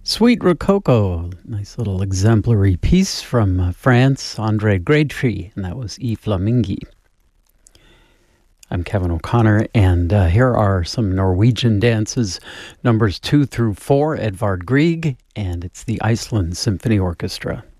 Sweet Rococo, nice little exemplary piece from France, André Greatry, and that was E Flamingi. I'm Kevin O'Connor, and here are some Norwegian dances, numbers 2 through 4, Edvard Grieg, and it's the Iceland Symphony Orchestra.